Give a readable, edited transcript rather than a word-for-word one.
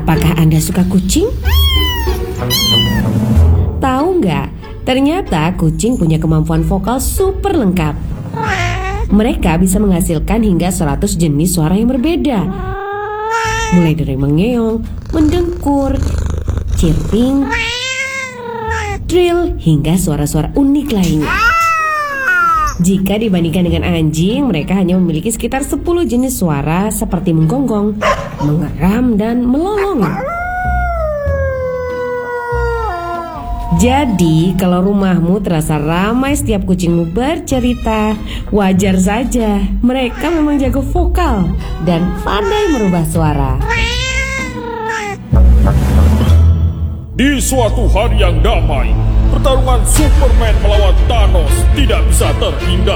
Apakah Anda suka kucing? Tahu nggak? Ternyata kucing punya kemampuan vokal super lengkap. Mereka bisa menghasilkan hingga 100 jenis suara yang berbeda. Mulai dari mengeong, mendengkur, chirping, trill, hingga suara-suara unik lainnya. Jika dibandingkan dengan anjing, mereka hanya memiliki sekitar 10 jenis suara seperti menggonggong, mengeram, dan melolong. Jadi, kalau rumahmu terasa ramai setiap kucingmu bercerita, wajar saja. Mereka memang jago vokal dan pandai merubah suara. Di suatu hari yang damai, pertarungan Superman melawan Thanos tidak bisa terhindar.